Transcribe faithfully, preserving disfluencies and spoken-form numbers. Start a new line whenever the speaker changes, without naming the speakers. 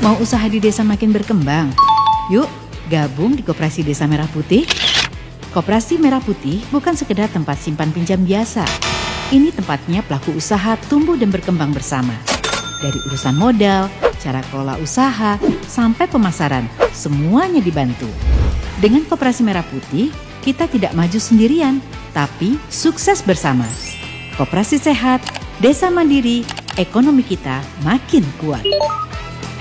Mau usaha di desa makin berkembang? Yuk, gabung di Koperasi Desa Merah Putih. Koperasi Merah Putih bukan sekedar tempat simpan pinjam biasa. Ini tempatnya pelaku usaha tumbuh dan berkembang bersama. Dari urusan modal, cara kelola usaha, sampai pemasaran, semuanya dibantu. Dengan Koperasi Merah Putih, kita tidak maju sendirian, tapi sukses bersama. Koperasi sehat, desa mandiri, ekonomi kita makin kuat.